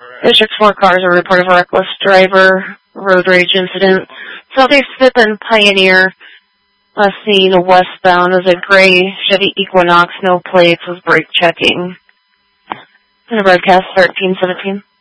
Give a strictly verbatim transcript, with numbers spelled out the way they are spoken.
District four cars are reported for reckless driver road rage incident. Southeast fifth and Pioneer, last seen westbound as a gray Chevy Equinox, no plates, was brake checking. In the broadcast thirteen seventeen.